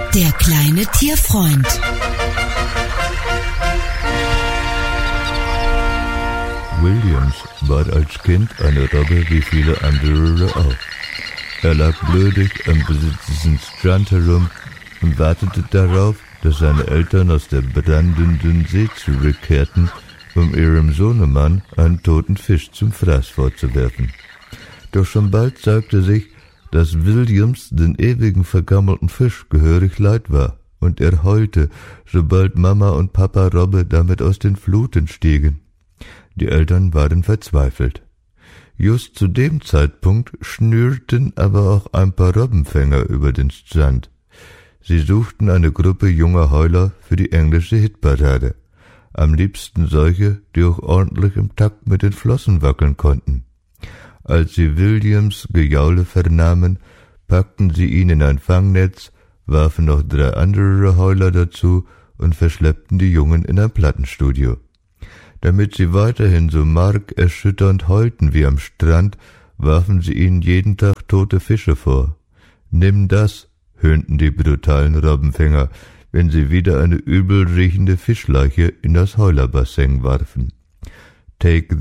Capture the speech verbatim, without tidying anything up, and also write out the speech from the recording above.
Der kleine Tierfreund. Williams war als Kind eine Robbe wie viele andere auch. Er lag blödig am besitzten Strand herum und wartete darauf, dass seine Eltern aus der brandenden See zurückkehrten, um ihrem Sohnemann einen toten Fisch zum Fraß vorzuwerfen. Doch schon bald zeigte sich, dass Williams den ewigen vergammelten Fisch gehörig leid war, und er heulte, sobald Mama und Papa Robbe damit aus den Fluten stiegen. Die Eltern waren verzweifelt. Just zu dem Zeitpunkt schnürten aber auch ein paar Robbenfänger über den Strand. Sie suchten eine Gruppe junger Heuler für die englische Hitparade. Am liebsten solche, die auch ordentlich im Takt mit den Flossen wackeln konnten. Als sie Williams Gejaule vernahmen, packten sie ihn in ein Fangnetz, warfen noch drei andere Heuler dazu und verschleppten die Jungen in ein Plattenstudio. Damit sie weiterhin so markerschütternd heulten wie am Strand, warfen sie ihnen jeden Tag tote Fische vor. »Nimm das«, höhnten die brutalen Robbenfänger, wenn sie wieder eine übel riechende Fischleiche in das Heulerbassin warfen. »Take